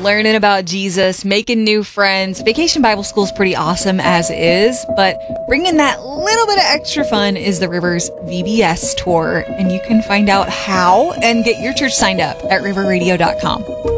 learning about Jesus, making new friends. Vacation Bible School is pretty awesome as is, but bringing that little bit of extra fun is the Rivers VBS Tour. And you can find out how and get your church signed up at riverradio.com.